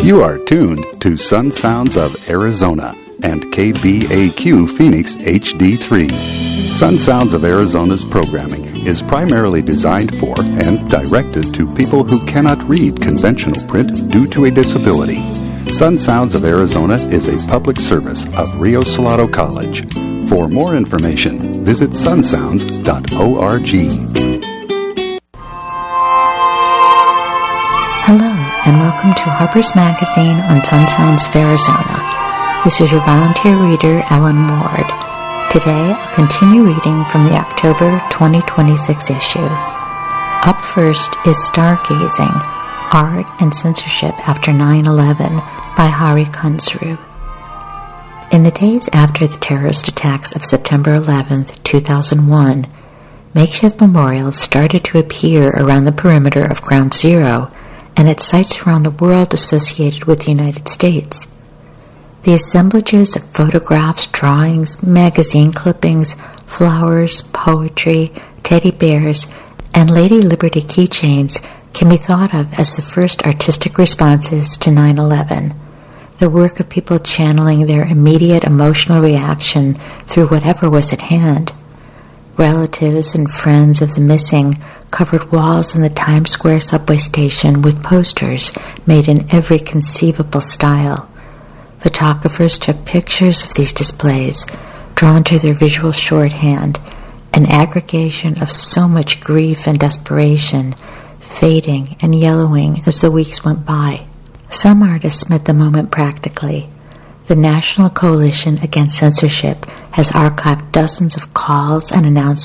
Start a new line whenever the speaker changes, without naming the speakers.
You are tuned to Sun Sounds of Arizona and KBAQ Phoenix HD3. Sun Sounds of Arizona's programming is primarily designed for and directed to people who cannot read conventional print due to a disability. Sun Sounds of Arizona is a public service of Rio Salado College. For more information, visit sunsounds.org.
Hello, and welcome to Harper's Magazine on Sun Sounds of Arizona. This is your volunteer reader, Ellen Ward. Today, I'll continue reading from the October 2026 issue. Up first is Stargazing, Art and Censorship After 9/11 by Hari Kunzru. In the days after the terrorist attacks of September 11, 2001, makeshift memorials started to appear around the perimeter of Ground Zero and at sites around the world associated with the United States. The assemblages of photographs, drawings, magazine clippings, flowers, poetry, teddy bears, and Lady Liberty keychains can be thought of as the first artistic responses to 9/11, the work of people channeling their immediate emotional reaction through whatever was at hand. Relatives and friends of the missing covered walls in the Times Square subway station with posters made in every conceivable style. Photographers took pictures of these displays, drawn to their visual shorthand, an aggregation of so much grief and desperation, fading and yellowing as the weeks went by. Some artists met the moment practically. The National Coalition Against Censorship has archived dozens of calls and announcements